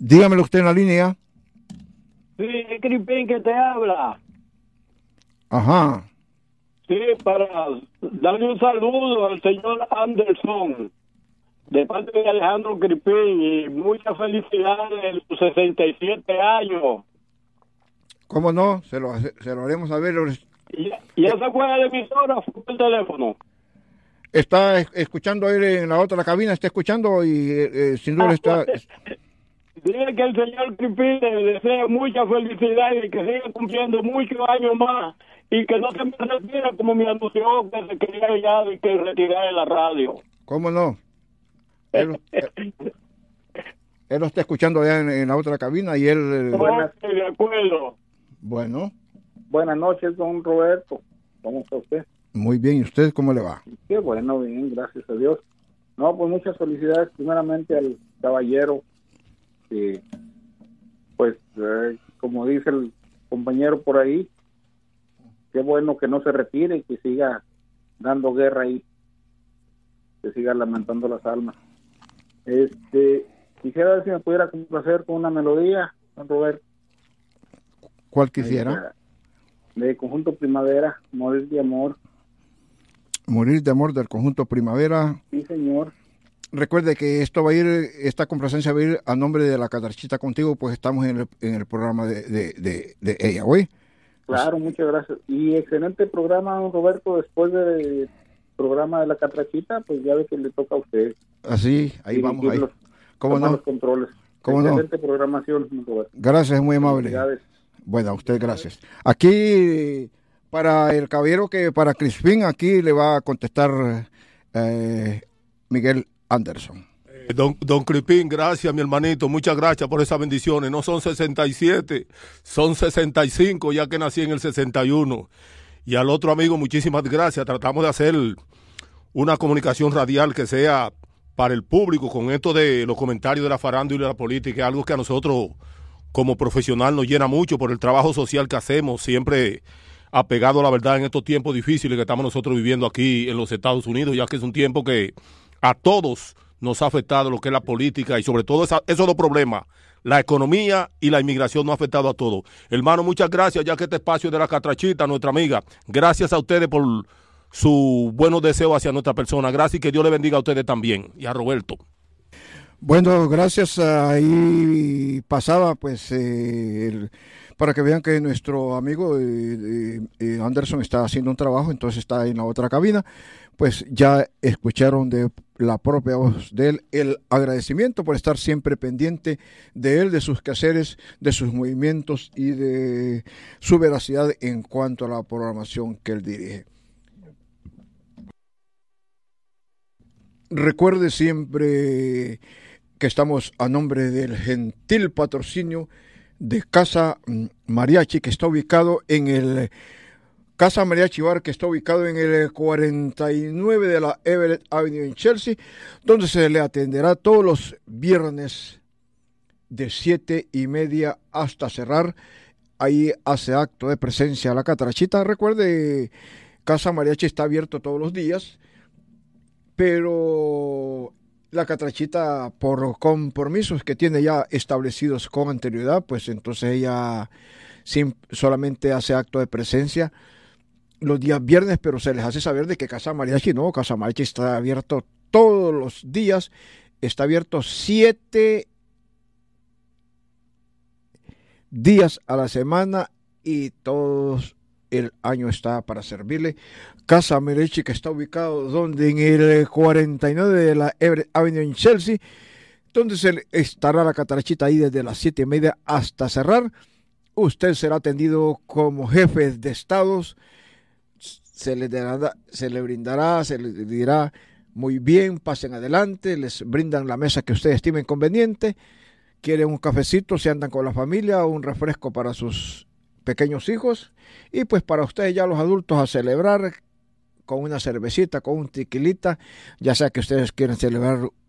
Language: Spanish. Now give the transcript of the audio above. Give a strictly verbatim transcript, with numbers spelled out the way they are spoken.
Dígamelo usted en la línea. Sí, es Crispín que te habla. Ajá. Sí, para darle un saludo al señor Anderson, de parte de Alejandro Crispín, y muchas felicidades en sus sesenta y siete años. ¿Cómo no? Se lo, se lo haremos saber. ¿Y, y esa fue la emisora? ¿Fue el teléfono? Está escuchando él en la otra cabina, está escuchando y eh, sin duda está... Dile que el señor Crispín le desea mucha felicidad y que siga cumpliendo muchos años más y que no se me retire como me anunció que se quería ya y que retirara de la radio. ¿Cómo no? Él, él, él lo está escuchando allá en, en la otra cabina y él... Buenas, de acuerdo. Bueno. Buenas noches, don Roberto. ¿Cómo está usted? Muy bien, ¿y usted cómo le va? Qué bueno, bien, gracias a Dios. No, pues muchas felicidades primeramente al caballero, que pues eh, como dice el compañero por ahí, qué bueno que no se retire y que siga dando guerra ahí, que siga lamentando las almas. Este, quisiera ver si me pudiera complacer con una melodía, don Roberto. ¿Cuál quisiera? De, de Conjunto Primavera, Morir de Amor. Morir de Amor del Conjunto Primavera. Sí, señor. Recuerde que esto va a ir, esta complacencia va a ir a nombre de la Catrachita Contigo, pues estamos en el, en el programa de, de, de, de ella, ¿oye? Claro, pues, muchas gracias. Y excelente programa, don Roberto, después del programa de la Catrachita, pues ya ve que le toca a usted. Así, ahí vamos, ahí. Los, ¿Cómo no? Los controles. ¿Cómo excelente no? programación, don Roberto. Gracias, muy amable. Bueno, a usted gracias. Aquí, para el caballero que, para Crispín, aquí le va a contestar eh, Miguel Anderson. Eh, don, don Crispín, gracias, mi hermanito, muchas gracias por esas bendiciones. No son sesenta y siete, son sesenta y cinco, ya que nací en el sesenta y uno. Y al otro amigo, muchísimas gracias. Tratamos de hacer una comunicación radial que sea para el público con esto de los comentarios de la farándula y de la política, algo que a nosotros como profesional nos llena mucho por el trabajo social que hacemos, siempre apegado a la verdad en estos tiempos difíciles que estamos nosotros viviendo aquí en los Estados Unidos, ya que es un tiempo que a todos nos ha afectado lo que es la política y sobre todo esa, esos dos problemas, la economía y la inmigración nos ha afectado a todos. Hermano, muchas gracias, ya que este espacio es de la Catrachita, nuestra amiga, gracias a ustedes por su buenos deseos hacia nuestra persona, gracias y que Dios le bendiga a ustedes también y a Roberto. Bueno, gracias. Ahí pasaba pues eh, el, para que vean que nuestro amigo eh, eh, Anderson está haciendo un trabajo, entonces está en la otra cabina. Pues ya escucharon de la propia voz de él el agradecimiento por estar siempre pendiente de él, de sus quehaceres, de sus movimientos y de su veracidad en cuanto a la programación que él dirige. Recuerde siempre que estamos a nombre del gentil patrocinio de Casa Mariachi, que está ubicado en el Casa Mariachi Bar, que está ubicado en el cuarenta y nueve de la Everett Avenue en Chelsea, donde se le atenderá todos los viernes de siete y media hasta cerrar. Ahí hace acto de presencia la Catrachita. Recuerde, Casa Mariachi está abierto todos los días, pero la Catrachita, por compromisos que tiene ya establecidos con anterioridad, pues entonces ella sim- solamente hace acto de presencia los días viernes, pero se les hace saber de que Casa Mariachi no, Casa Mariachi está abierto todos los días, está abierto siete días a la semana y todos el año está para servirle. Casa Mariachi, que está ubicado donde en el cuarenta y nueve de la Everett Avenue en Chelsea, donde se estará la Catrachita ahí desde las siete y media hasta cerrar. Usted será atendido como jefe de estados, se le dará, se le brindará, se le dirá muy bien, pasen adelante, les brindan la mesa que ustedes estimen conveniente. Quieren un cafecito, si andan con la familia, un refresco para sus pequeños hijos, y pues para ustedes ya los adultos a celebrar con una cervecita, con un tequilita, ya sea que ustedes quieran celebrar